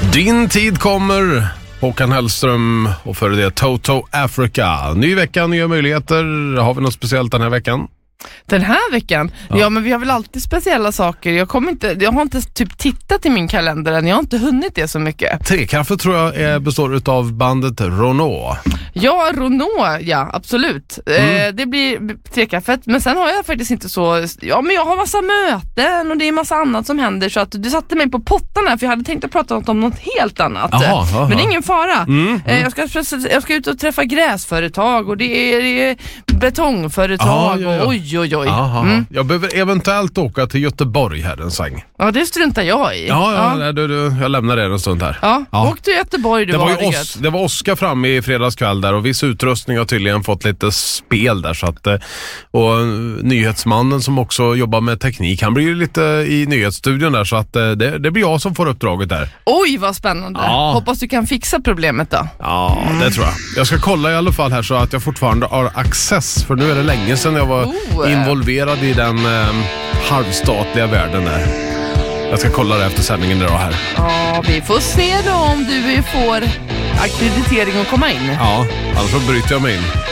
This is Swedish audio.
Din tid kommer, Håkan Hellström, och för det Toto Africa. Ny vecka, nya möjligheter. Har vi något speciellt den här veckan? Den här veckan? Ja, men vi har väl alltid speciella saker. Jag har inte typ tittat i min kalender än. Jag har inte hunnit det så mycket. Trekaffe tror jag består av bandet Renault. Ja, Renault, ja, absolut. Det blir trekaffet. Men sen har jag faktiskt inte så... Ja, men jag har massa möten och det är massa annat som händer. Så att du satte mig på pottan här, för jag hade tänkt att prata om något helt annat. Aha. Men det är ingen fara. Jag ska ut och träffa gräsföretag och det är betongföretag. Ja. Oj. Jag behöver eventuellt åka till Göteborg här en sväng. Ja, det struntar jag i. Jag lämnar det en stund här. Ja. Åk till Göteborg. Det var Oskar framme i fredagskväll där, och viss utrustning har tydligen fått lite spel där, så att, och nyhetsmannen som också jobbar med teknik, han blir ju lite i nyhetsstudion där, så att det blir jag som får uppdraget där. Oj, vad spännande. Ja. Hoppas du kan fixa problemet då. Ja, det tror jag. Jag ska kolla i alla fall här så att jag fortfarande har access, för nu är det länge sedan jag var involverad i den halvstatliga världen där. Jag ska kolla det efter sändningen idag här. Ja, vi får se då om du får akkreditering att komma in. Ja, annars bryter jag mig in.